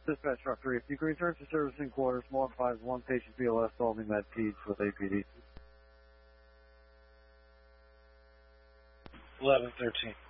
Dispatch Truck 3, if you can return to servicing quarters, Mark 5-1, patient BLS, holding med peds with APD. 1113.